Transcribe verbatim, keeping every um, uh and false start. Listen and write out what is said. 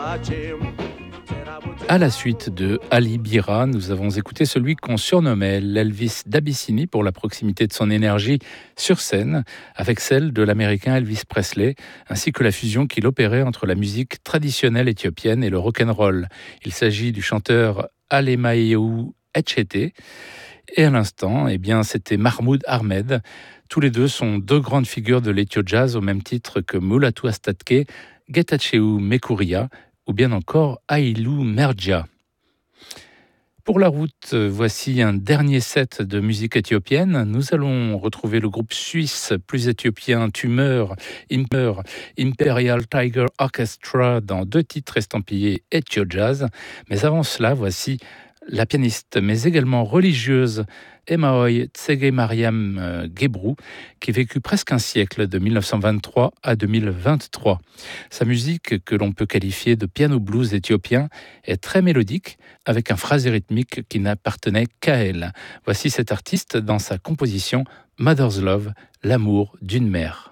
À la suite de Ali Bira, nous avons écouté celui qu'on surnommait l'Elvis d'Abyssinie pour la proximité de son énergie sur scène avec celle de l'américain Elvis Presley, ainsi que la fusion qu'il opérait entre la musique traditionnelle éthiopienne et le rock'n'roll. Il s'agit du chanteur Alemayehu Etchete. Et à l'instant, eh bien, c'était Mahmoud Ahmed. Tous les deux sont deux grandes figures de l'Ethio Jazz au même titre que Mulatu Astatke, Getachew Mekuria ou bien encore Haïlou Mergia. Pour la route, voici un dernier set de musique éthiopienne. Nous allons retrouver le groupe suisse plus éthiopien Tumeur, Imper, Imperial Tiger Orchestra dans deux titres estampillés Ethio Jazz. Mais avant cela, voici la pianiste, mais également religieuse, Emaoy Tsege Mariam Gebrou, qui vécut presque un siècle de mille neuf cent vingt-trois à deux mille vingt-trois. Sa musique, que l'on peut qualifier de piano blues éthiopien, est très mélodique, avec un phrasé rythmique qui n'appartenait qu'à elle. Voici cet artiste dans sa composition Mother's Love, l'amour d'une mère.